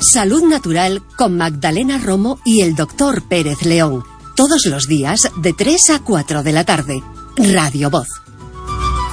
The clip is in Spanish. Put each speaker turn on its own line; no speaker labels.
Salud Natural con Magdalena Romo y el Dr. Pérez León. Todos los días de 3 a 4 de la tarde. Radio Voz.